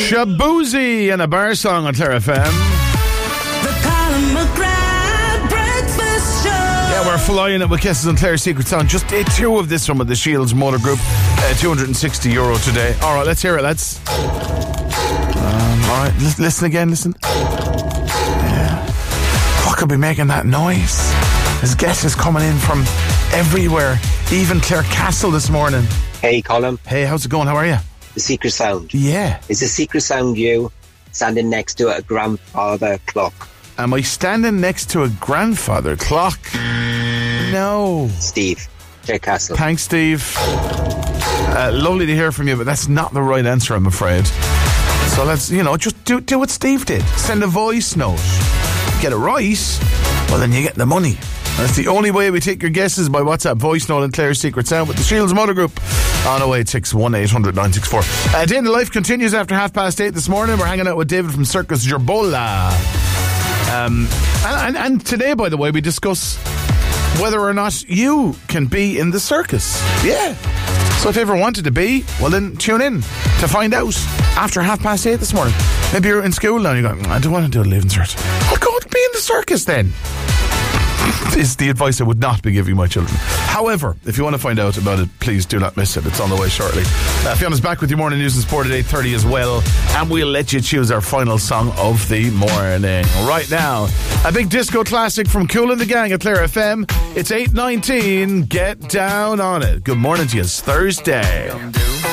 Shaboozey and a bar song on Clare FM. The Colin McGrath Breakfast Show. Yeah, we're flying it with Kisses on Clare's Secret Sound. Just day 2 of this one with the Shields Motor Group. €260 today. All right, let's hear it. Let's. All right, listen again. Listen. Yeah. What could be making that noise? There's guesses coming in from everywhere. Even Clare Castle this morning. Hey, Colin. Hey, how's it going? How are you? The secret sound. Yeah. Is the secret sound you standing next to a grandfather clock? Am I standing next to a grandfather clock? No. Steve, Clare Castle. Thanks, Steve. Lovely to hear from you, but that's not the right answer, I'm afraid. So let's, just do what Steve did. Send a voice note. Get it right, well, then you get the money. That's the only way we take your guesses, by WhatsApp voice note and Clare's Secret Sound with the Shields Motor Group on 086 1800 964. Day in the Life continues after 8:30 this morning. We're hanging out with David from Circus Jerbola. And today, by the way, we discuss whether or not you can be in the circus. Yeah. So if you ever wanted to be, well then tune in to find out after 8:30 this morning. Maybe you're in school now and you're going, I don't want to do a leaving cert. I'll go and be in the circus then. Is the advice I would not be giving my children. However, if you want to find out about it, please do not miss it. It's on the way shortly. Fiona's back with your morning news and sport at 8:30 as well, and we'll let you choose our final song of the morning. Right now, a big disco classic from Kool and the Gang at Clare FM. It's 8:19. Get down on it. Good morning to you. It's Thursday.